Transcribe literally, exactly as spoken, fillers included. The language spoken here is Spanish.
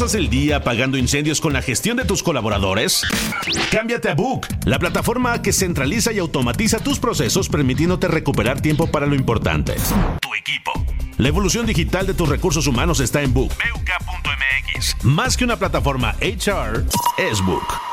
¿Pasas el día apagando incendios con la gestión de tus colaboradores? Cámbiate a Book, la plataforma que centraliza y automatiza tus procesos, permitiéndote recuperar tiempo para lo importante: tu equipo. La evolución digital de tus recursos humanos está en Book. B U K punto M X. Más que una plataforma H R, es Book.